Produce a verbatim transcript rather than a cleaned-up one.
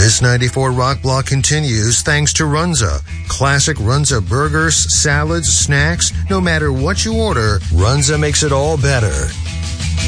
This ninety-four Rock Block continues thanks to Runza. Classic Runza burgers, salads, snacks, no matter what you order, Runza makes it all better.